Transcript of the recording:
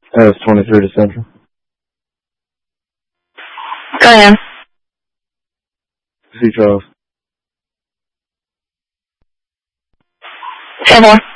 It's 23 to Central. Go ahead. See Charles. 10-4.